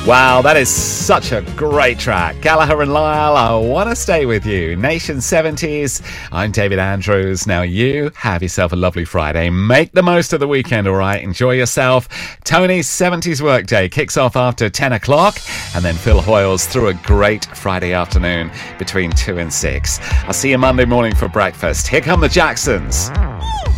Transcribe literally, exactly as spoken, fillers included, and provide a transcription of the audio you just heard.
Wow, that is such a great track. Gallagher and Lyle, I Want to Stay With You. Nation seventies. I'm David Andrews. Now you have yourself a lovely Friday. Make the most of the weekend, all right? Enjoy yourself. Tony's seventies Workday kicks off after ten o'clock. And then Phil Hoyles through a great Friday afternoon between two and six. I'll see you Monday morning for breakfast. Here come the Jacksons.